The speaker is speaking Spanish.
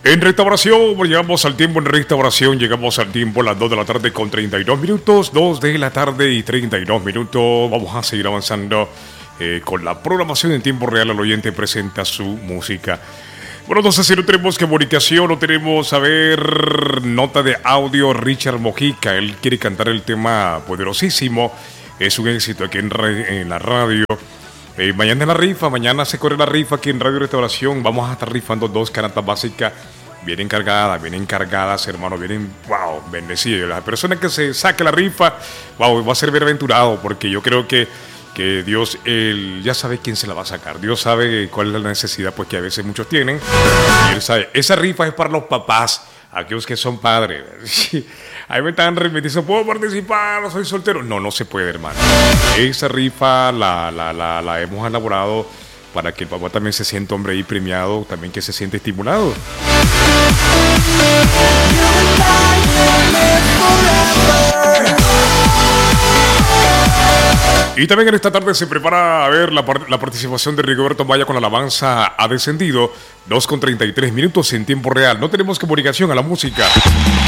En restauración, llegamos al tiempo en restauración, llegamos al tiempo a las 2 de la tarde con 32 minutos, 2 de la tarde y 32 minutos. Vamos a seguir avanzando con la programación en tiempo real. El oyente presenta su música. Bueno, no sé si no tenemos comunicación, no tenemos, a ver, nota de audio. Richard Mojica, él quiere cantar el tema poderosísimo. Es un éxito aquí en la radio. Mañana es la rifa, mañana se corre la rifa aquí en Radio Restauración. Vamos a estar rifando 2 canastas básicas bien encargadas, hermano, vienen, wow, bendecidas. La persona que se saque la rifa, wow, va a ser bienaventurado, porque yo creo que Dios, él ya sabe quién se la va a sacar. Dios sabe cuál es la necesidad, pues, que a veces muchos tienen. Y él sabe, esa rifa es para los papás, aquellos que son padres. Ahí me están remitiendo, ¿puedo participar? No soy soltero. No se puede, hermano. Esa rifa la hemos elaborado para que el papá también se sienta hombre y premiado, también que se siente estimulado. Y también en esta tarde se prepara a ver la participación de Rigoberto Maya con la alabanza Ha Descendido, 2:33 minutos en tiempo real. No tenemos comunicación a la música.